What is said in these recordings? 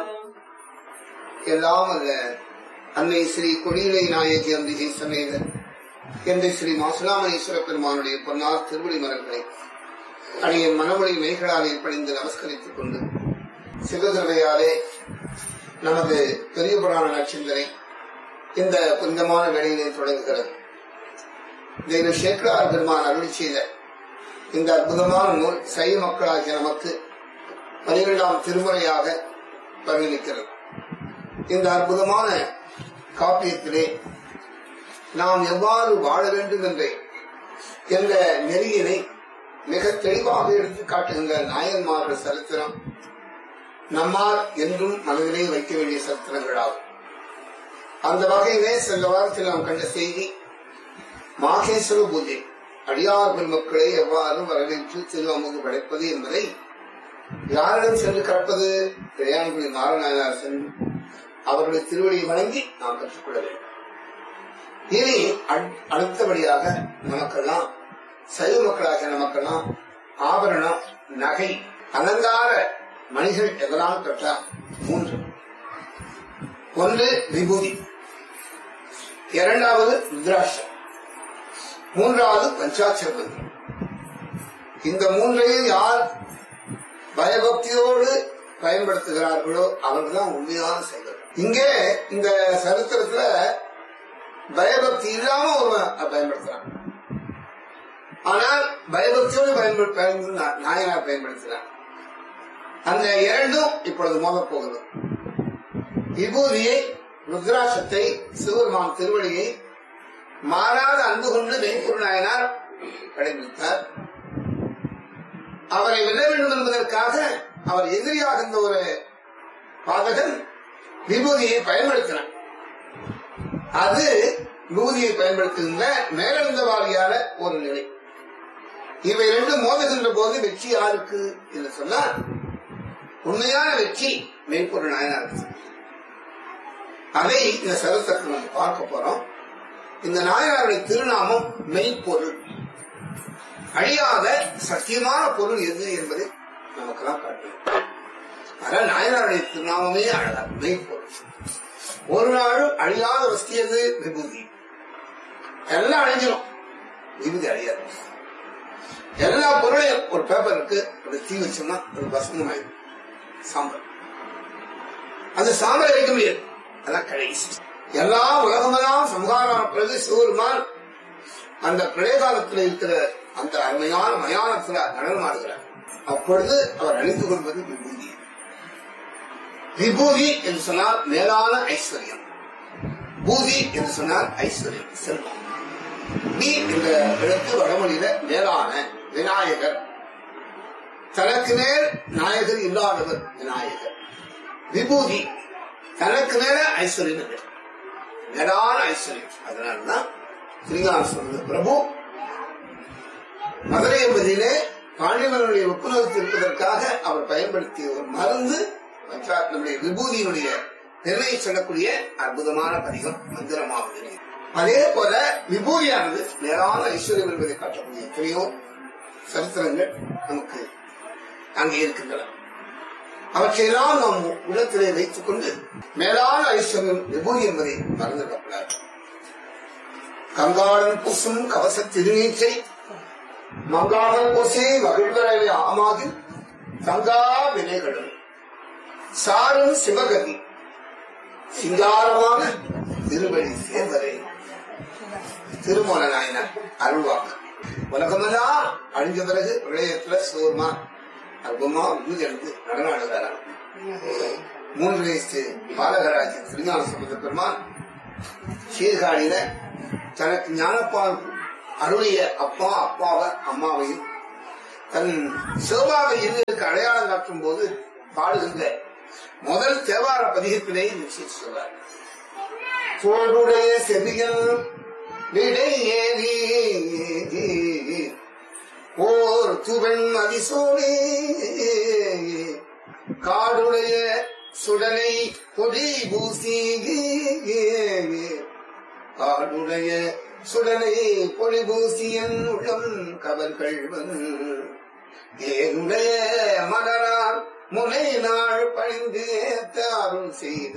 எல்லாம் அல்ல அன்னை ஸ்ரீ கொடியுரை நாயகி அம்பிகை சமேத எந்தை ஸ்ரீ மாசுலாமணீஸ்வர பெருமானுடைய பொன்னார் திருவடி மலர்களை அடைய மனமொழி மெய்களாலே பணிந்து நமஸ்கரித்துக் கொண்டு சிவகிருபையாலே நமது பெரிய புராண நச்சிந்தனை இந்த புனிதமான வேளையிலே தொடங்குகிறது. தெய்வ சேக்கரார் பெருமான் அருளி செய்த இந்த அற்புதமான நூல் சைவ மக்களாகிய நமக்கு 12ஆம் திருமுறையாக பரிணமிக்கிறது. இந்த அற்புதமான காப்பியத்திலே நாம் எவ்வாறு வாழ வேண்டும் என்ற நெறியினை மிக தெளிவாக எடுத்து காட்டுகின்ற நாயன்மார்கள் சரித்திரம் நம்மால் என்றும் மனதிலே வைக்க வேண்டிய சரித்திரங்களாகும். அந்த வகையிலே சென்ற வாரத்தில் நாம் கண்ட செய்தி மாகேஸ்வர பூஜை, அடியார் பெருமக்களை எவ்வாறு வரவேற்று திருவமுது படைப்பது என்பதை யாரிடம் சென்று கற்பது? பெரியான்குடி மாறனார் சென்று அவர்களுடைய திருவடியை வணங்கி நாம் கற்றுக்கொள்ள வேண்டும். இனி அடுத்தபடியாக நமக்கெல்லாம் சைவ மக்களாக நமக்கெல்லாம் ஆபரணம், நகை, அலங்கார மணிகள் எதனால் பெற்றால் 3. ஒன்று விபூதி, 2வது ருத்ராட்சம், 3வது பஞ்சாட்சர மந்திரம். இந்த 3ஐயும் யார் பயபக்தியோடு பயன்படுத்துகிறார்களோ அவர்கள்தான் உண்மையான செயல். இங்கே இந்த சரித்திரத்துல பயபக்தி இல்லாம ஒருவன் பயன்படுத்துறான். ஆனால் பயபக்தியோடு நாயனார் பயன்படுத்துகிறார். அந்த 2ம் இப்பொழுது மோதப் போகிறது. விபூதியை, ருத்ராட்சத்தை, சிவபெருமான் திருவடியை மாறாத அன்பு கொண்டு மெய்ப்பொருள் நாயனார் கடைபிடித்தார். அவரை வெல்ல வேண்டும் என்பதற்காக அவர் எதிரியாக இருந்த ஒரு பாதகன் விபூதியை பயன்படுத்தினார். அது விபூதியை பயன்படுத்துகின்ற மேலெழுந்த வாரியான ஒரு நிலை. இவை 2 மோதுகின்ற போது வெற்றி யாருக்கு என்று சொன்னால் உண்மையான வெற்றி மெய்ப்பொருள் நாயனாருக்கு. அதை இந்த சரித்திரத்தை நம்ம பார்க்க போறோம். இந்த நாயனாருடைய திருநாமம் மெய்ப்பொருள், அழியாத சத்தியமான பொருள் எது என்பதை நமக்கெல்லாம் காட்டும். அதனால் நாயனாருடைய திருநாமமே அழகா மெய்ப்பொருள். ஒரு நாளும் அழியாத வஸ்து எது? விபூதி. எல்லாம் அழிஞ்சிடும், விபூதி அழியாது. எல்லா பொருளையும் ஒரு பேப்பருக்கு ஒரு தீ வச்சோம்னா ஒரு பஸ்மம் ஆயிடும், சாம்பல். அந்த சாம்பல் அழிக்க முடியாது, அதான் கடைசி. எல்லா உலகமெல்லாம் சமகாரான பிறகு சிவருமான் அந்த பிரளய காலத்தில் இருக்கிற அந்த அருமையான மயானத்தில் நடனமாடுகிறார். அப்பொழுது அவர் அழித்துக் கொள்வது விபூதி. விபூதி என்று சொன்னால் மேலான ஐஸ்வர்யம், பூதி என்று சொன்னால் ஐஸ்வர்யம், செல்வம். பி என்ற எழுத்து வடமொழியில மேலான விநாயகர், தனக்கு மேல் நாயகர் இல்லாதவர் விநாயகர். விபூதி தனக்கு மேல ஐஸ்வர்யம், மேலான ஐஸ்வர்யம். அதனால்தான் ஸ்ரீகார சொல்றது பிரபு மதுரை என்பதிலே பாண்டியவனுடைய ஒப்புணர்வு இருப்பதற்காக அவர் பயன்படுத்திய ஒரு மருந்து நம்முடைய விபூதியினுடைய பெருமையை சொல்லக்கூடிய அற்புதமான பதிகம் மந்திரமாவது. அதே போல விபூதியானது மேலான ஐஸ்வர்யம் என்பதை காட்டக்கூடிய எத்தனையோ சரித்திரங்கள் நமக்கு அங்கே இருக்கின்றன. அவற்றையெல்லாம் நாம் உள்ளத்திலே வைத்துக் கொண்டு மேலான ஐஸ்வர்யம் விபூதி என்பதை மறந்துவிடக்கூடாது. கங்காளன் பூசும் கவச திருநீற்றை மங்காளன் பூசே மகிழ்வரவை ஆமாதி கங்கா வினைகளும் சாரும் சிவகதி சிங்காரமான திருவடி சேர்வரை. திருமூல நாயனார் அருள்வாக்கு. உலகமெல்லாம் அழிஞ்ச பிறகு விளையத்துல சோர்மா அற்புதமா விபூதி எடுத்து நடனாடுகிறார். 3 வயசு பாலகராஜ திருஞான சம்பந்த பெருமான் சீர்காழியில தனக்கு ஞானப்பால் அருளிய அப்பாவை அம்மாவையும் தன் சிவபாவை இருந்ததுக்கு அடையாளம் காட்டும் போது பாடுகின்ற முதல் தேவார பதிகத்திலே நிச்சயித்து சொல்றார். தோடுடைய செவியல் விடை ஏறி ஓர் துவன் அதிசோனே காடுடைய சுடலை பொடி பூசி காடுடைய சுடலை பொடி பூசியன் உள்ளம் கவர்கள் ஏனுடைய மலரார் முனை நாள் பணிந்து ஏத்த அருள் செய்த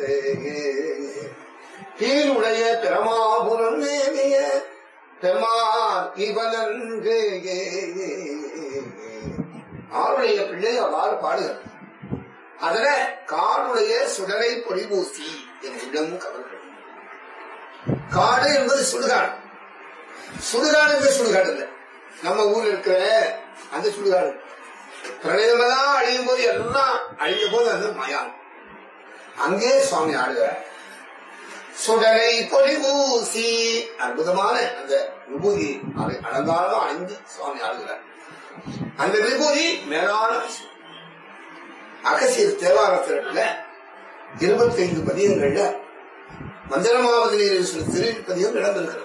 கீழுடைய பிரமாபுரம் நேவிய பெருமார் இவனன்று ஆருடைய பிள்ளை அவ்வாறு பாடுகிறார். அதுல காடுடைய சுடரை பொலிபூசி என்னிடம் கவர்கள். காடு என்பது சுடுகாடு. சுடுகாடு என்ற சுடுகாடு இல்ல, நம்ம ஊர்ல இருக்கிற அந்த சுடுகாடு. பிரளயமெல்லாம் அழியும் போது எல்லாம் அழிய போது அது மயானம். அங்கே சுவாமி ஆடுகிறார். சுடரை பொலிபூசி அற்புதமான அந்த விபூதி அதை அலங்காரமா அணிந்து சுவாமி ஆடுகிறார். அந்த விபூதி மேலான அகசியர் தேவாரத்தில 25 பதியங்கள்ல மந்திரமாவது நீரில் சில திருப்பதியும் இடம்பெறுகிறது.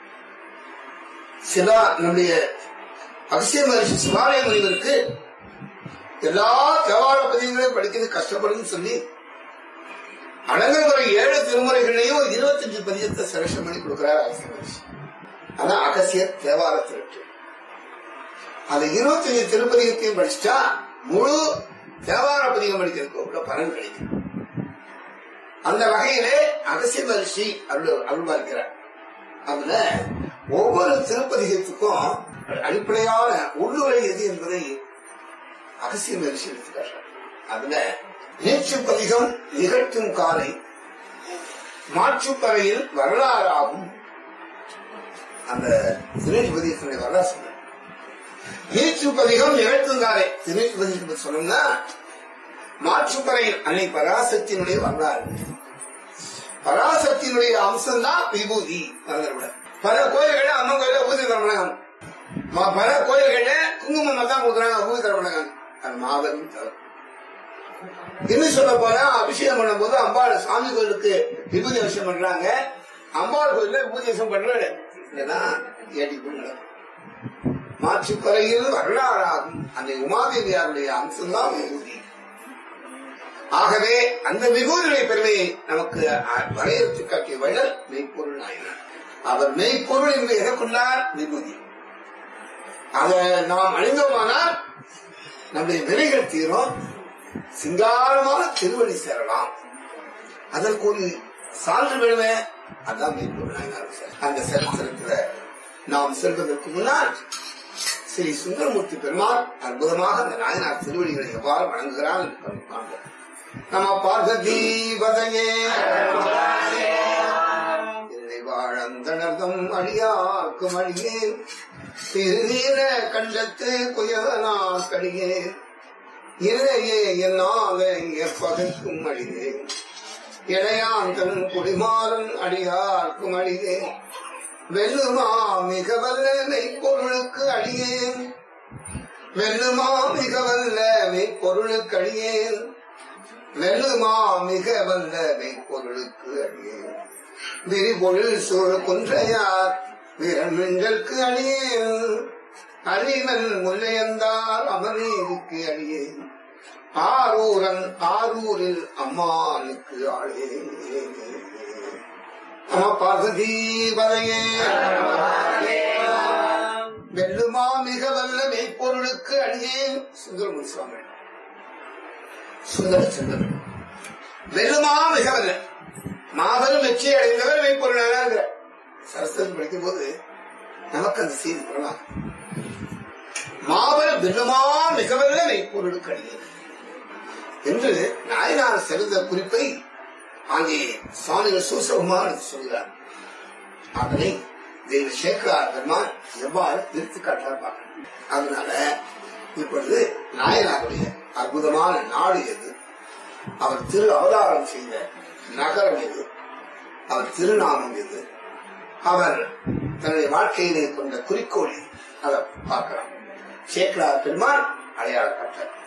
சிலா நம்முடைய அகசிய மகர்ஷி சிவாலய முனிவருக்கு எல்லா தேவார பதியங்களையும் படிக்கிறது கஷ்டப்படும் சொல்லி அடங்கமுறை 7 திருமுறைகளையும் 25 பதியத்தை செலக்ஷன் பண்ணி கொடுக்கிறார் அகசிய மகர்ஷி. அதான் அகசியர் தேவார திருட்டு. அந்த 25 திருப்பதிகத்தையும் படிச்சுட்டா முழு தேவார பதிகம் படிக்கிறதுக்கு பலன் கிடைக்கும். அந்த வகையிலே அகசிய மகர்ஷி அருள்பார்க்கிறார். அதுல ஒவ்வொரு திருப்பதிகத்துக்கும் அடிப்படையான உள்ளுரை எது என்பதை அகசிய மகர்ஷி எடுத்துக்காட்டார். அதுல நீச்சு பதிகம் நிகழ்த்தும் காலை மாற்றுப்பறையில் வரலாறாகும். அந்த தினேஷ் பதிகத்தினுடைய வரலாறு சொன்ன நீச்சு பதிகம் நிகழ்த்தும் காலை தினேஷ் பதிகம் சொன்னோம்னா மாற்றுப்பறையில் அன்னை பராசக்தியினுடைய வரலாறு. பராசக்தியினுடைய அம்சம் தான் விபூதி. பல கோயில்கள் அம்மன் கோயில விபூதி தரப்படாங்க, பல கோயில்கள்ல குங்குமம் தான் கொடுக்குறாங்க, விபூதி தரப்படாங்க. அது மாபெரும் தவறு. இன்னும் சொல்ல போனா அபிஷேகம் பண்ணும் போது அம்பாள் சாமி கோயிலுக்கு விபூதி அபிஷேகம் பண்றாங்க, அம்பாள் கோயில விபூதி அபிஷேகம் பண்றாங்க. மாற்றுப்பறையில் வரலாறாகும் அன்னை உமாதேவியாருடைய அம்சம் தான் விபூதி. ஆகவே அந்த விபூதியுடைய பெருமையை நமக்கு வரையறுத்து காட்டிய வள்ளல் மெய்ப்பொருள் நாயனார். அவர் மெய்ப்பொருள் என்று எதற்குள்ளார் விபூதி. அதை நாம் அணிந்தோமானால் நம்முடைய வினைகள் தீரும், சிங்காரமான திருவடி சேரலாம். அதற்கு ஒரு சான்று வேணுமே, அதான் மெய்ப்பொருள் நாயனார். அந்த சரித்திரத்துல நாம் செல்வதற்கு முன்னால் ஸ்ரீ சுந்தரமூர்த்தி பெருமாள் அற்புதமாக அந்த நாயனார் திருவடிகளை எவ்வாறு வழங்குகிறார் என்று காண்போம். நம பார்வதி பதையே வாழந்தனர்தம் அடியார்க்கும் அடியே திருநீர கண்டத்து குயவனா கடியே இறையே என்னாக எப்பகைக்கும் அடியே இளையாந்தன் குடிமாறன் அடியார்க்கும் அடியே வெல்லுமா மிக வல்ல மெய்ப்பொருளுக்கு அடியேன் வெல்லுமா மிக வல்ல மெய்ப்பொருளுக்கு அடியேன் வெல்லுமா மிக வல்ல மெய்ப்பொருளுக்கு அடியேன் விரிபொருள் சூழ் குன்றையார் விரமின்றற்கு அடியேன் அறிவன் முல்லையந்தார் அமரேருக்கு அடியேன் ஆரூரன் ஆரூரில் அம்மானுக்கு ஆளே. நம பார்வதி பதையே வெல்லுமா மிக வல்ல மெய்ப்பொருளுக்கு அடியேன். சுந்தரமூர்த்தி சுவாமி சுந்தர சுந்தர் வெல்லுமா மிக வல்ல மாபெரும் வெற்றியை அடைந்தவர் மெய்ப்பொருள். சரஸ்வதி படிக்கும் போது நமக்கு அந்த செய்தி பண்ணலாம். மாபெரும் வெல்லுமா மிக வல்ல மெய்ப்பொருளுக்கு அடியேன் என்று நாயனார் செலுத்த குறிப்பை அங்கே சுவாமிகள் சூசகமாக சொல்கிறார். அதனை தெய்வ சேக்கரார் பெருமான் எவ்வாறு நிறுத்தி காட்டுறார் பார்க்கணும். அதனால இப்பொழுது நாயனாருடைய அற்புதமான நாடு எது, அவர் திரு அவதாரம் செய்த நகரம் எது, அவர் திருநாமம் எது, அவர் தன்னுடைய வாழ்க்கையிலே கொண்ட குறிக்கோள் அதை பார்க்கலாம். சேக்கரார் பெருமான் அடையாள காட்டார்.